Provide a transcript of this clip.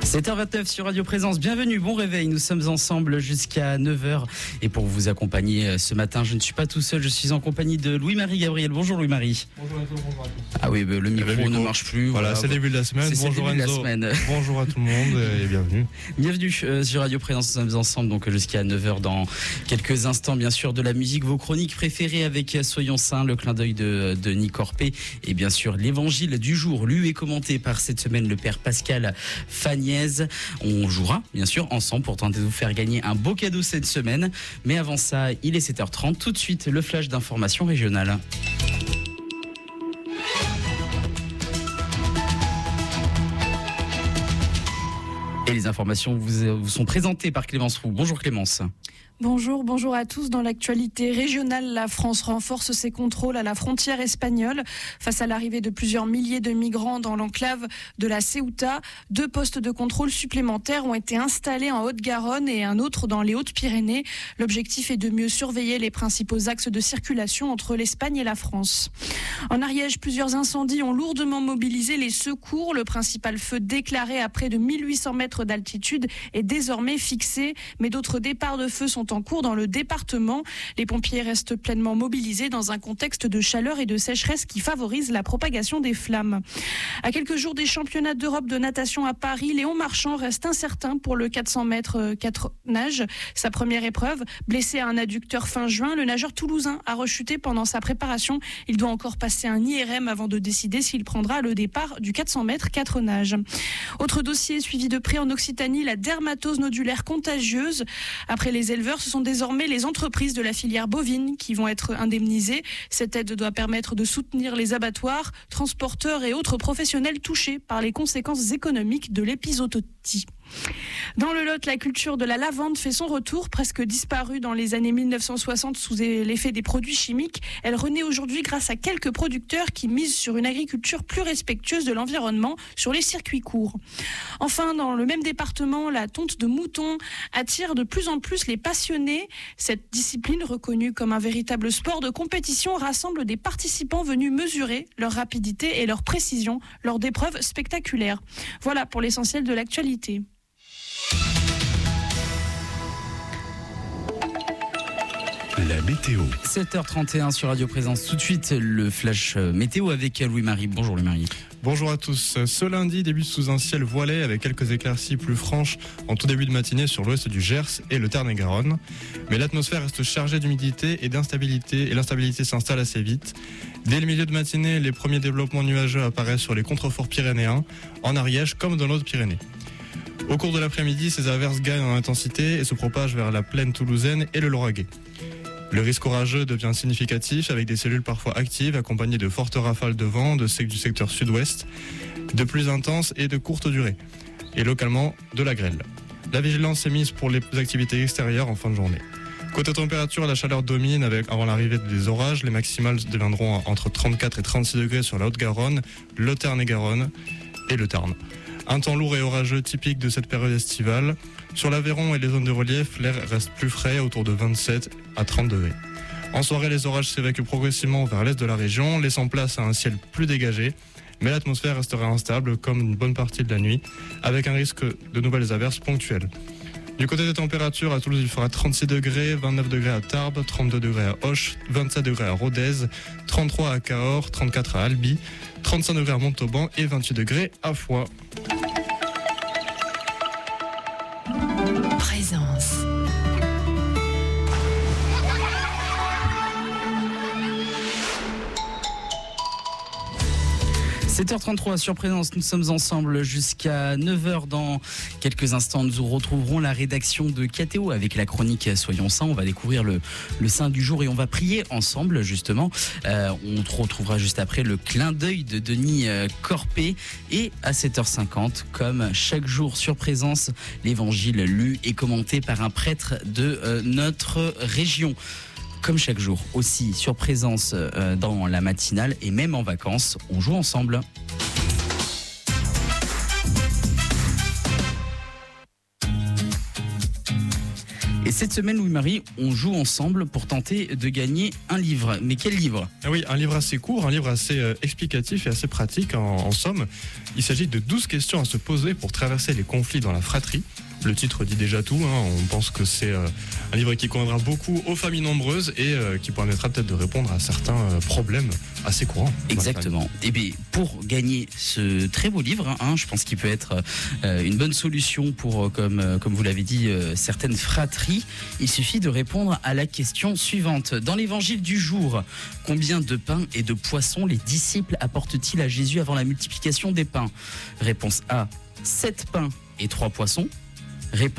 7h29 sur Radio Présence, bienvenue, bon réveil, nous sommes ensemble jusqu'à 9h et pour vous accompagner ce matin, je ne suis pas tout seul, je suis en compagnie de Louis-Marie Gabriel. Bonjour Louis-Marie. Bonjour Enzo, bonjour à tous. Ah oui, le micro ne marche plus. Voilà, c'est le début de la semaine, bonjour Enzo, bonjour à tout le monde et bienvenue. Bienvenue sur Radio Présence, nous sommes ensemble donc jusqu'à 9h dans quelques instants, bien sûr de la musique, vos chroniques préférées avec Soyons Saints, le clin d'œil de Denis Corpé et bien sûr l'évangile du jour, lu et commenté par cette semaine le père Pascal Fagnaise. On jouera bien sûr ensemble pour tenter de vous faire gagner un beau cadeau cette semaine. Mais avant ça, il est 7h30. Tout de suite, le flash d'information régionale. Et les informations vous sont présentées par Clémence Roux. Bonjour Clémence. Bonjour à tous. Dans l'actualité régionale, la France renforce ses contrôles à la frontière espagnole. Face à l'arrivée de plusieurs milliers de migrants dans l'enclave de la Ceuta, 2 postes de contrôle supplémentaires ont été installés en Haute-Garonne et un autre dans les Hautes-Pyrénées. L'objectif est de mieux surveiller les principaux axes de circulation entre l'Espagne et la France. En Ariège, plusieurs incendies ont lourdement mobilisé les secours. Le principal feu déclaré à près de 1800 mètres d'altitude est désormais fixé, mais d'autres départs de feu sont en cours dans le département. Les pompiers restent pleinement mobilisés dans un contexte de chaleur et de sécheresse qui favorise la propagation des flammes. À quelques jours des championnats d'Europe de natation à Paris, Léon Marchand reste incertain pour le 400 mètres 4 nage. Sa première épreuve, blessé à un adducteur fin juin, le nageur toulousain a rechuté pendant sa préparation. Il doit encore passer un IRM avant de décider s'il prendra le départ du 400 mètres 4 nage. Autre dossier suivi de près en Occitanie, la dermatose nodulaire contagieuse. Après les éleveurs, ce sont désormais les entreprises de la filière bovine qui vont être indemnisées. Cette aide doit permettre de soutenir les abattoirs, transporteurs et autres professionnels touchés par les conséquences économiques de l'épizootie. Dans le Lot, la culture de la lavande fait son retour, presque disparue dans les années 1960 sous l'effet des produits chimiques. Elle renaît aujourd'hui grâce à quelques producteurs qui misent sur une agriculture plus respectueuse de l'environnement sur les circuits courts. Enfin, dans le même département, la tonte de mouton attire de plus en plus les passionnés. Cette discipline, reconnue comme un véritable sport de compétition, rassemble des participants venus mesurer leur rapidité et leur précision lors d'épreuves spectaculaires. Voilà pour l'essentiel de l'actualité. La météo. 7h31 sur Radio Présence. Tout de suite, le flash météo avec Louis-Marie. Bonjour Louis-Marie. Bonjour à tous. Ce lundi débute sous un ciel voilé avec quelques éclaircies plus franches en tout début de matinée sur l'ouest du Gers et le Tarn-et-Garonne. Mais l'atmosphère reste chargée d'humidité et d'instabilité et l'instabilité s'installe assez vite. Dès le milieu de matinée, les premiers développements nuageux apparaissent sur les contreforts pyrénéens, en Ariège comme dans l'autre Pyrénées. Au cours de l'après-midi, ces averses gagnent en intensité et se propagent vers la plaine toulousaine et le Lauragais. Le risque orageux devient significatif avec des cellules parfois actives accompagnées de fortes rafales de vent du secteur sud-ouest, de pluies intenses et de courte durée, et localement de la grêle. La vigilance est mise pour les activités extérieures en fin de journée. Côté température, la chaleur domine avant l'arrivée des orages. Les maximales deviendront entre 34 et 36 degrés sur la Haute-Garonne, le Tarn-et-Garonne et le Tarn. Un temps lourd et orageux typique de cette période estivale. Sur l'Aveyron et les zones de relief, l'air reste plus frais, autour de 27 à 30 degrés. En soirée, les orages s'évacuent progressivement vers l'est de la région, laissant place à un ciel plus dégagé. Mais l'atmosphère restera instable comme une bonne partie de la nuit, avec un risque de nouvelles averses ponctuelles. Du côté des températures, à Toulouse, il fera 36 degrés, 29 degrés à Tarbes, 32 degrés à Auch, 27 degrés à Rodez, 33 à Cahors, 34 à Albi, 35 degrés à Montauban et 28 degrés à Foix. Présence. 7h33 sur Présence, nous sommes ensemble jusqu'à 9h. Dans quelques instants, nous retrouverons la rédaction de KTO avec la chronique Soyons Saints. On va découvrir le saint du jour et on va prier ensemble justement. On retrouvera juste après le clin d'œil de Denis Corpé. Et à 7h50, comme chaque jour sur Présence, l'évangile lu et commenté par un prêtre de notre région. Comme chaque jour aussi sur Présence dans la matinale et même en vacances, on joue ensemble. Et Cette semaine, Louis-Marie, on joue ensemble pour tenter de gagner un livre. Mais quel livre ? Ah oui, un livre assez court, un livre assez explicatif et assez pratique en somme. Il s'agit de 12 questions à se poser pour traverser les conflits dans la fratrie. Le titre dit déjà tout, on pense que c'est un livre qui conviendra beaucoup aux familles nombreuses et qui permettra peut-être de répondre à certains problèmes assez courants. Exactement. Et bien, pour gagner ce très beau livre, je pense qu'il peut être une bonne solution pour, comme vous l'avez dit, certaines fratries. Il suffit de répondre à la question suivante. Dans l'évangile du jour, combien de pains et de poissons les disciples apportent-ils à Jésus avant la multiplication des pains ? Réponse A, 7 pains et 3 poissons. Réponse